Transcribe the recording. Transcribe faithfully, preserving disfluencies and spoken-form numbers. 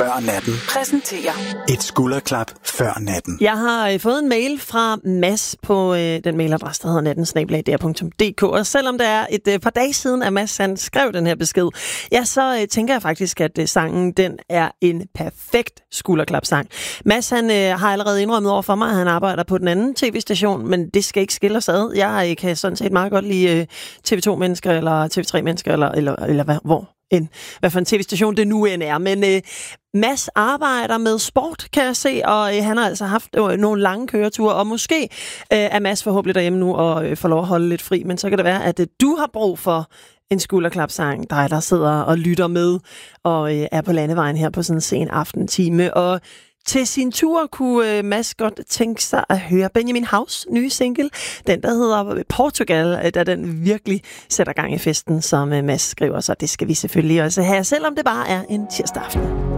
før natten præsenterer et skulderklap før natten. Jeg har øh, fået en mail fra Mads på øh, den mailadresse, der hedder natten snabel-a d r punktum d k. Og selvom det er et øh, par dage siden, at Mads han skrev den her besked, ja, så øh, tænker jeg faktisk, at øh, sangen den er en perfekt skulderklapsang. Mads han øh, har allerede indrømmet over for mig, at han arbejder på den anden tv-station, men det skal ikke skille os ad. Jeg øh, kan sådan set meget godt lide øh, T V to-mennesker, eller T V tre-mennesker, eller, eller, eller hvad, hvor end, hvad for en tv-station det nu end er. Men øh, Mads arbejder med sport, kan jeg se, og øh, han har altså haft øh, nogle lange køreture, og måske øh, er Mads forhåbentlig derhjemme nu og øh, får lov at holde lidt fri, men så kan det være, at øh, du har brug for en skulderklapsang, dig der sidder og lytter med, og øh, er på landevejen her på sådan en sen aftentime, og til sin tur kunne Mads godt tænke sig at høre Benjamin Haus nye single, den der hedder Portugal, da den virkelig sætter gang i festen, som Mads skriver, så det skal vi selvfølgelig også have, selvom det bare er en tirsdag aften.